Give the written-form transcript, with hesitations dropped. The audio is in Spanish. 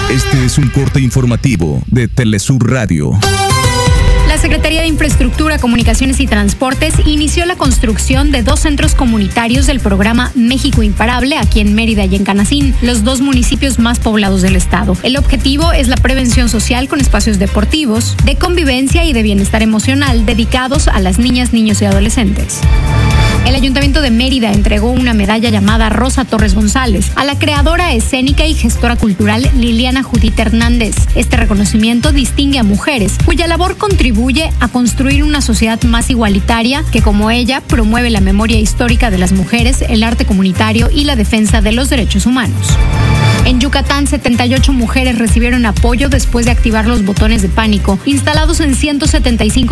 Este es un corte informativo de Telesur Radio. La Secretaría de Infraestructura, Comunicaciones y Transportes inició la construcción de 2 centros comunitarios del programa México Imparable aquí en Mérida y en Canacín, los 2 municipios más poblados del estado. El objetivo es la prevención social con espacios deportivos, de convivencia y de bienestar emocional dedicados a las niñas, niños y adolescentes. El Ayuntamiento de Mérida entregó una medalla llamada Rosa Torres González a la creadora escénica y gestora cultural Liliana Judith Hernández. Este reconocimiento distingue a mujeres cuya labor contribuye a construir una sociedad más igualitaria que, como ella, promueve la memoria histórica de las mujeres, el arte comunitario y la defensa de los derechos humanos. En Yucatán, 78 mujeres recibieron apoyo después de activar los botones de pánico instalados en 175